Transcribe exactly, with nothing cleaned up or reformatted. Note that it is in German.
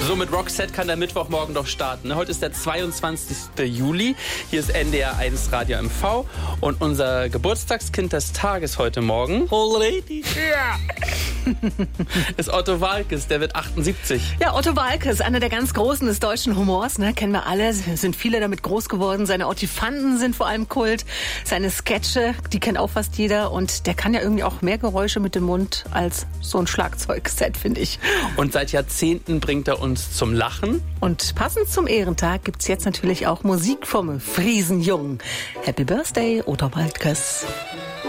So, mit Roxette kann der Mittwochmorgen doch starten. Heute ist der zweiundzwanzigste Juli. Hier ist N D R eins Radio M V. Und unser Geburtstagskind des Tages heute Morgen Oh, Lady. ja. ist Otto Waalkes. Der wird achtundsiebzig. Ja, Otto Waalkes, einer der ganz Großen des deutschen Humors, ne? Kennen wir alle, sind viele damit groß geworden. Seine Ottifanten sind vor allem Kult. Seine Sketche, die kennt auch fast jeder. Und der kann ja irgendwie auch mehr Geräusche mit dem Mund als so ein Schlagzeugset, finde ich. Und seit Jahrzehnten bringt er uns zum Lachen. Und passend zum Ehrentag gibt's jetzt natürlich auch Musik vom Friesenjungen. Happy Birthday, Otto Waalkes.